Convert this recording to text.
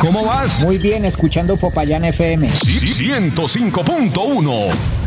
¿Cómo vas? Muy bien, escuchando Popayán FM. 105.1.